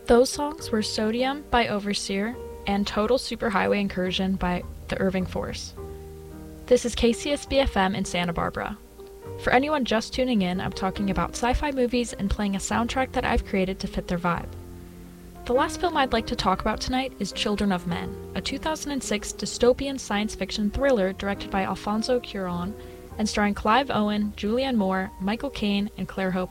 Those songs were Sodium by Overseer and Total Superhighway Incursion by the Irving Force. This is KCSB-FM in Santa Barbara. For anyone just tuning in, I'm talking about sci-fi movies and playing a soundtrack that I've created to fit their vibe. The last film I'd like to talk about tonight is Children of Men, a 2006 dystopian science fiction thriller directed by Alfonso Cuarón and starring Clive Owen, Julianne Moore, Michael Caine, and Claire Hope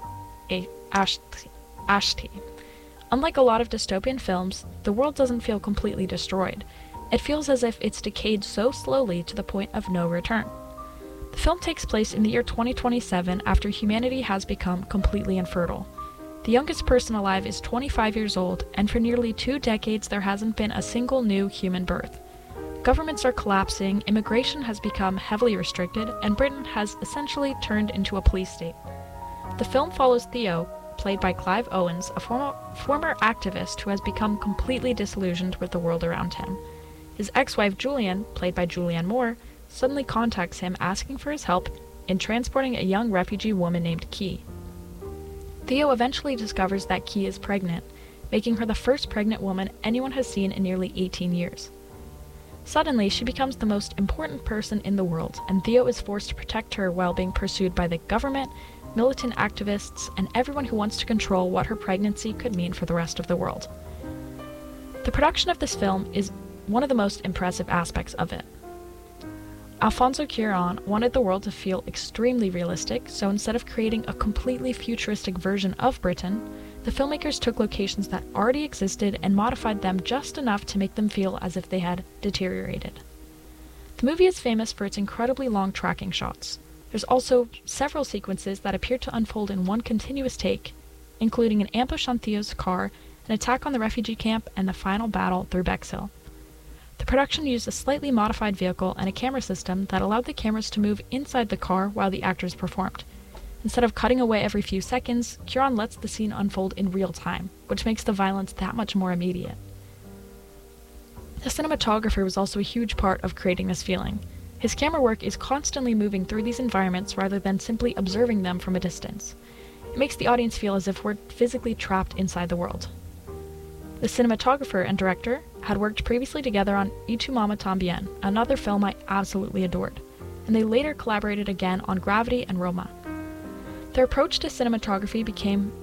Ashti. Unlike a lot of dystopian films, the world doesn't feel completely destroyed. It feels as if it's decayed so slowly to the point of no return. The film takes place in the year 2027 after humanity has become completely infertile. The youngest person alive is 25 years old, and for nearly 2 decades there hasn't been a single new human birth. Governments are collapsing, immigration has become heavily restricted, and Britain has essentially turned into a police state. The film follows Theo, played by Clive Owens, a former activist who has become completely disillusioned with the world around him. His ex-wife Julian, played by Julianne Moore, suddenly contacts him asking for his help in transporting a young refugee woman named Key. Theo eventually discovers that Key is pregnant, making her the first pregnant woman anyone has seen in nearly 18 years. Suddenly, she becomes the most important person in the world, and Theo is forced to protect her while being pursued by the government, militant activists, and everyone who wants to control what her pregnancy could mean for the rest of the world. The production of this film is one of the most impressive aspects of it. Alfonso Cuarón wanted the world to feel extremely realistic, so instead of creating a completely futuristic version of Britain, the filmmakers took locations that already existed and modified them just enough to make them feel as if they had deteriorated. The movie is famous for its incredibly long tracking shots. There's also several sequences that appear to unfold in one continuous take, including an ambush on Theo's car, an attack on the refugee camp, and the final battle through Bexhill. The production used a slightly modified vehicle and a camera system that allowed the cameras to move inside the car while the actors performed. Instead of cutting away every few seconds, Cuarón lets the scene unfold in real time, which makes the violence that much more immediate. The cinematographer was also a huge part of creating this feeling. His camera work is constantly moving through these environments rather than simply observing them from a distance. It makes the audience feel as if we're physically trapped inside the world. The cinematographer and director had worked previously together on Y Tu Mama Tambien, another film I absolutely adored, and they later collaborated again on Gravity and Roma. Their approach to cinematography became